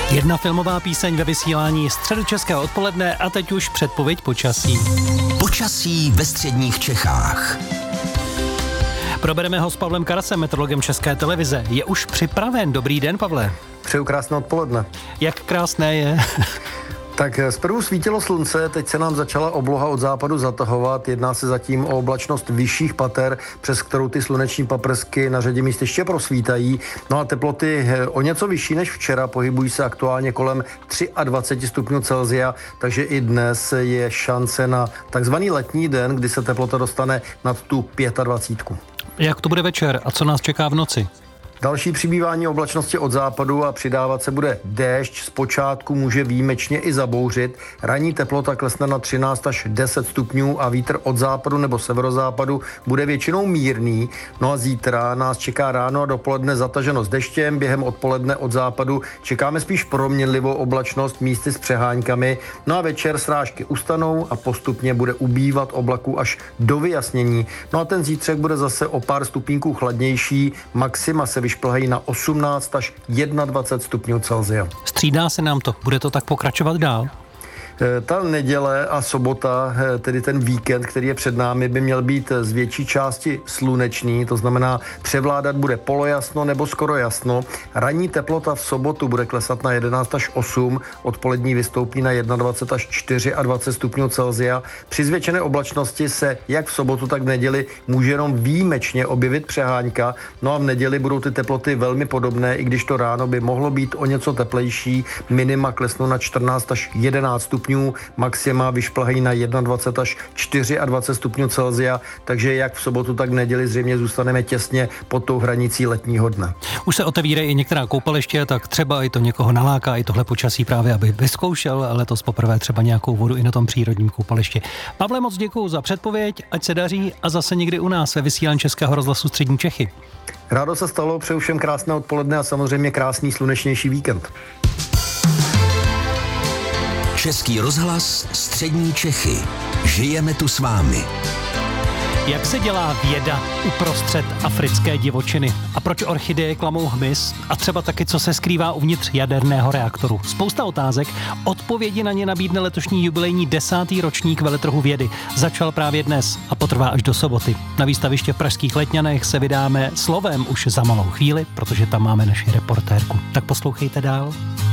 Jedna filmová píseň ve vysílání Středočeského odpoledne a teď už předpověď počasí. Počasí ve středních Čechách. Probereme ho s Pavlem Karasem, meteorologem České televize. Je už připraven. Dobrý den, Pavle. Přeju krásné odpoledne. Jak krásné je? Tak zprvu svítilo slunce, teď se nám začala obloha od západu zatahovat. Jedná se zatím o oblačnost vyšších pater, přes kterou ty sluneční paprsky na řadě míst ještě prosvítají. No a teploty o něco vyšší než včera, pohybují se aktuálně kolem 23 stupňů Celsia, takže i dnes je šance na takzvaný letní den, kdy se teplota dostane nad tu 25. Jak to bude večer a co nás čeká v noci? Další přibývání oblačnosti od západu a přidávat se bude déšť. Zpočátku může výjimečně i zabouřit. Ranní teplota klesne na 13 až 10 stupňů a vítr od západu nebo severozápadu bude většinou mírný. No a zítra nás čeká ráno a dopoledne zataženo s deštěm. Během odpoledne od západu čekáme spíš proměnlivou oblačnost, místy s přeháňkami. No a večer srážky ustanou a postupně bude ubývat oblaků až do vyjasnění. No a ten zítřek bude zase o pár stupínků chladnější. Maxima se vyšplhají na 18 až 21 stupňů Celsia. Střídá se nám to. Bude to tak pokračovat dál? Ta neděle a sobota, tedy ten víkend, který je před námi, by měl být z větší části slunečný, to znamená převládat bude polojasno nebo skoro jasno. Ranní teplota v sobotu bude klesat na 11 až 8, odpolední vystoupí na 21 až 24 stupňů Celsia. Při zvětšené oblačnosti se jak v sobotu, tak v neděli může jenom výjimečně objevit přeháňka. No a v neděli budou ty teploty velmi podobné, i když to ráno by mohlo být o něco teplejší. Minima klesnou na 14 až 11 stupňů. Maxima vyšplhají na 21 až 24 stupňů Celsia, takže jak v sobotu, tak v neděli zřejmě zůstaneme těsně pod tou hranicí letního dne. Už se otevírají i některá koupaliště, tak třeba i to někoho naláká, i tohle počasí právě, aby vyzkoušel letos poprvé třeba nějakou vodu i na tom přírodním koupališti. Pavle, moc děkuju za předpověď, ať se daří a zase někdy u nás ve vysílání Českého rozhlasu Střední Čechy. Rádo se stalo, přeju všem krásné odpoledne a samozřejmě krásný slunečnější víkend. Český rozhlas Střední Čechy. Žijeme tu s vámi. Jak se dělá věda uprostřed africké divočiny? A proč orchideje klamou hmyz? A třeba taky, co se skrývá uvnitř jaderného reaktoru? Spousta otázek. Odpovědi na ně nabídne letošní jubilejní 10. ročník veletrhu vědy. Začal právě dnes a potrvá až do soboty. Na výstaviště v pražských Letňanech se vydáme slovem už za malou chvíli, protože tam máme naši reportérku. Tak poslouchejte dál.